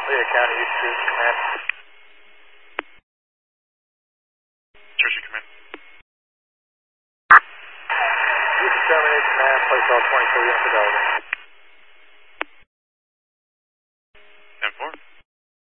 Leah County, U2 Command. Jersey Command. U2 terminate command, place all 24 units available.